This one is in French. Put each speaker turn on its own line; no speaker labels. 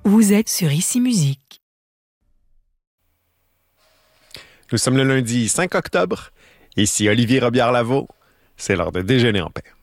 Vous êtes sur Ici Musique.
Nous sommes le lundi 5 octobre. Ici Olivier Robillard-Lavaux. C'est l'heure de déjeuner en paix.